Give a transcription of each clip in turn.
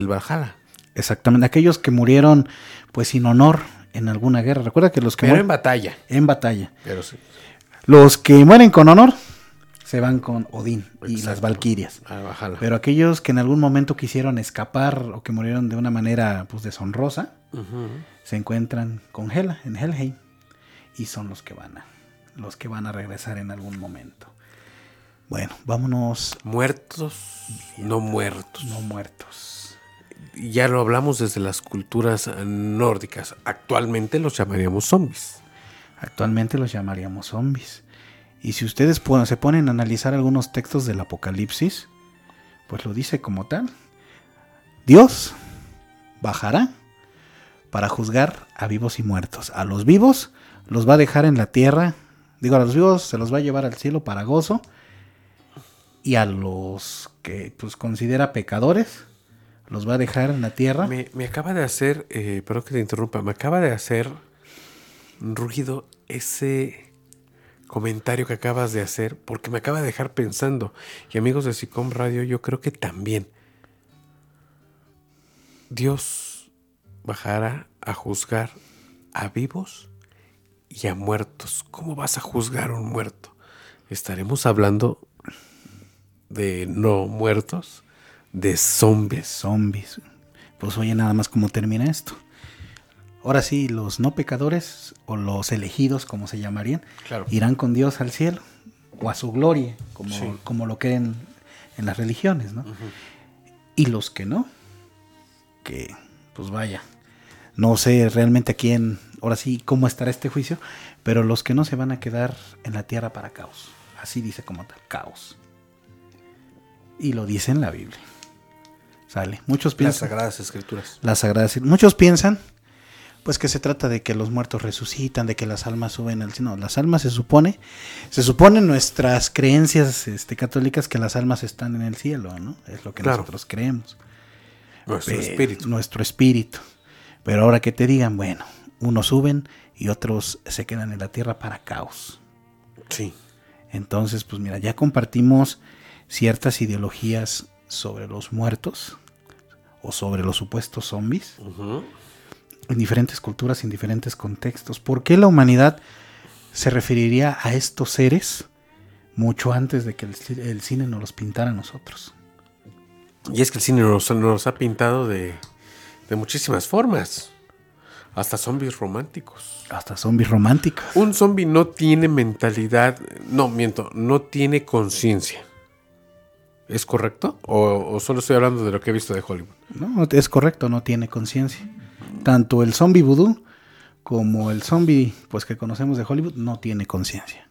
el Valhalla. Exactamente, aquellos que murieron pues sin honor en alguna guerra. Recuerda que los que Pero mueren en batalla. en batalla, Pero sí. los que mueren con honor se van con Odín y Exacto. las valquirias. Al Valhalla. Pero aquellos que en algún momento quisieron escapar o que murieron de una manera pues deshonrosa, se encuentran con Hela en Helheim y son los que van a regresar en algún momento. Bueno, vámonos. Muertos, no muertos. No muertos. Ya lo hablamos desde las culturas nórdicas. Actualmente los llamaríamos zombies. Actualmente los llamaríamos zombies. Y si ustedes se ponen a analizar algunos textos del Apocalipsis, pues lo dice como tal. Dios bajará para juzgar a vivos y muertos. A los vivos los va a dejar en la tierra. A los vivos se los va a llevar al cielo para gozo. Y a los que pues considera pecadores, los va a dejar en la tierra. Me acaba de hacer, perdón que te interrumpa, me acaba de hacer ruido ese comentario que acabas de hacer, porque me acaba de dejar pensando. Y amigos de SICOM Radio, yo creo que también. Dios bajará a juzgar a vivos y a muertos. ¿Cómo vas a juzgar a un muerto? Estaremos hablando de no muertos, de zombies. Zombies. Pues oye, nada más cómo termina esto. Ahora sí, los no pecadores, o los elegidos, como se llamarían, Claro. irán con Dios al cielo, o a su gloria, Sí. como lo creen en las religiones, ¿no? Y los que no, que pues vaya, no sé realmente a quién, ahora sí, cómo estará este juicio, pero los que no se van a quedar en la tierra para caos. Así dice como tal, caos. Y lo dice en la Biblia. Sale. Muchos Las piensan. Sagradas Escrituras. Las Sagradas. Muchos piensan, pues que se trata de que los muertos resucitan, de que las almas suben al cielo. No, las almas se supone en nuestras creencias católicas que las almas están en el cielo, ¿no? Es lo que nosotros creemos. Nuestro espíritu. Pero ahora que te digan, bueno, unos suben y otros se quedan en la tierra para caos. Sí. Entonces, pues mira, ya compartimos ciertas ideologías sobre los muertos o sobre los supuestos zombies en diferentes culturas, en diferentes contextos. ¿Por qué la humanidad se referiría a estos seres mucho antes de que el cine nos los pintara a nosotros? Y es que el cine nos ha pintado de muchísimas formas. Hasta zombies románticos. Hasta zombies románticos. Un zombie no tiene mentalidad. No, miento. No tiene conciencia. ¿Es correcto? ¿O solo estoy hablando de lo que he visto de Hollywood? No, es correcto, no tiene conciencia. Tanto el zombie vudú como el zombie pues, que conocemos de Hollywood no tiene conciencia.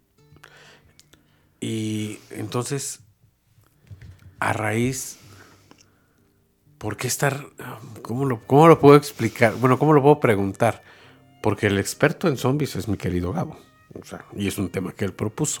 Y entonces, a raíz... ¿Por qué estar...? ¿Cómo lo puedo explicar? Bueno, ¿cómo lo puedo preguntar? Porque el experto en zombies es mi querido Gabo. O sea, y es un tema que él propuso.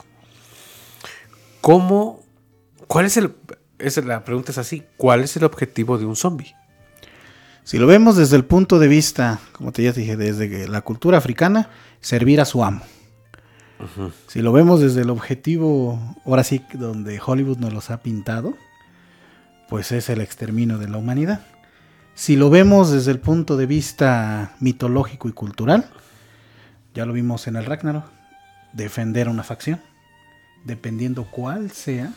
¿Cuál es la pregunta es así. ¿Cuál es el objetivo de un zombie? Si lo vemos desde el punto de vista, como te ya dije, desde la cultura africana, servir a su amo. Uh-huh. Si lo vemos desde el objetivo, ahora sí, donde Hollywood nos los ha pintado, pues es el exterminio de la humanidad. Si lo vemos desde el punto de vista mitológico y cultural, ya lo vimos en el Ragnarok, defender a una facción, dependiendo cuál sea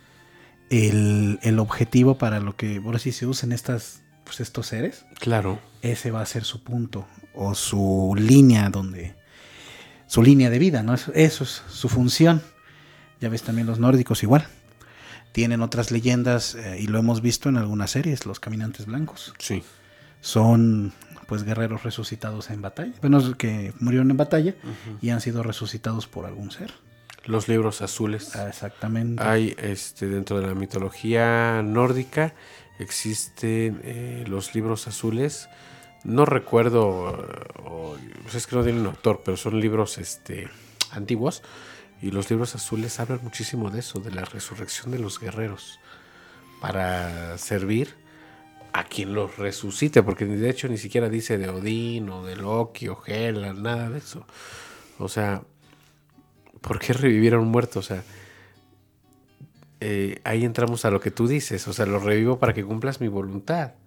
el objetivo para lo que ahora sí se usen estos seres. Claro. Ese va a ser su punto o su línea su línea de vida, ¿no? Eso es su función. Ya ves también los nórdicos igual. Tienen otras leyendas y lo hemos visto en algunas series, los caminantes blancos. Sí. Son pues guerreros resucitados en batalla. Bueno, que murieron en batalla y han sido resucitados por algún ser. Los libros azules. Exactamente. Hay dentro de la mitología nórdica existen los libros azules. No recuerdo, es que no tienen autor, pero son libros antiguos. Y los libros azules hablan muchísimo de eso, de la resurrección de los guerreros, para servir a quien los resucite, porque de hecho ni siquiera dice de Odín o de Loki o Hela, nada de eso. O sea, ¿por qué revivir a un muerto? O sea, ahí entramos a lo que tú dices, o sea, lo revivo para que cumplas mi voluntad.